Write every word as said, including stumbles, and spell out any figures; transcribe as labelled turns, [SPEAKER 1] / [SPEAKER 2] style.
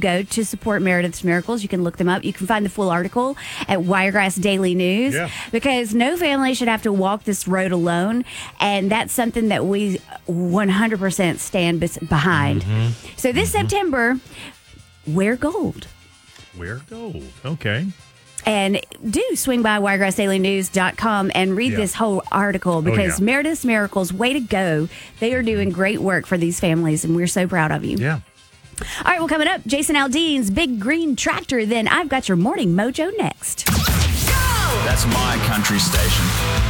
[SPEAKER 1] go to support Meredith's Miracles. You can look them up. You can find the full article at Wiregrass Daily News
[SPEAKER 2] Yeah.
[SPEAKER 1] because no family should have to walk this road alone. And that's something that we one hundred percent stand bes- behind.
[SPEAKER 2] Mm-hmm.
[SPEAKER 1] So this
[SPEAKER 2] Mm-hmm.
[SPEAKER 1] September, wear gold.
[SPEAKER 2] Wear gold. Okay.
[SPEAKER 1] And do swing by wiregrass daily news dot com and read
[SPEAKER 2] Yeah.
[SPEAKER 1] this whole article because
[SPEAKER 2] yeah.
[SPEAKER 1] Meredith's Miracles, way to go. They are doing great work for these families, and we're so proud of you.
[SPEAKER 2] Yeah.
[SPEAKER 1] All right, well, coming up, Jason Aldean's Big Green Tractor. Then I've got your Morning Mojo next.
[SPEAKER 3] That's my country station.